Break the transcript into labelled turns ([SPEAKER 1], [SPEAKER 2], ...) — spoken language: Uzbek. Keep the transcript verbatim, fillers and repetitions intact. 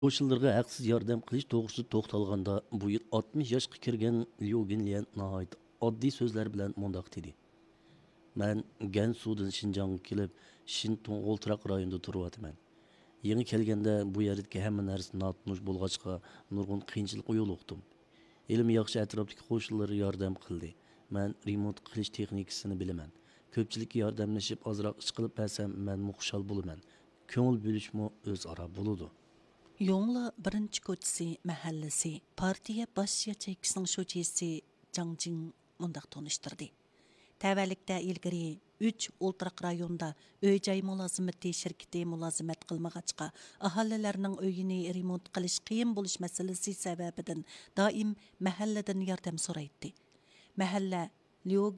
[SPEAKER 1] Qo'shnilarga haqsiz yordam qilish to'g'risida to'xtalganda, bu yil oltmish yoshga kirgan Liu Ginlian nihoyat oddiy so'zlar bilan mundoq dedi. Men Gansudan Shinjongga kelib, Shintung o'ltiraq rayonida turyapman. Yangi kelganda bu yerdagi hamma narsa notnush bo'lg'achqa nurg'un qiyinchilik yo'liqdim. Elim yaxshi atrofdagi qo'shnilar yordam qildi. Men remont qilish texnikasini bilaman. Ko'pchilik yordamlashib ozroq ish qilib bersam, men xushal bo'laman. Ko'ngil bo'lishmo o'zaro bo'ladi.
[SPEAKER 2] Yongla birinchi ko'chisi mahallasi partiya bosh yacheykining sho'chisi Jang Jing mundaq tonishtirdi. Təvəlikdə ilgiri üç ultraq rayonda öy-joy mulazimati şirketi mulazimat qılmağaçqa ahalilərinin öyini remont qilish qiyin bo'lish masalasi sababidan doim mahalladan yordam so'raydi. Mahalla Liu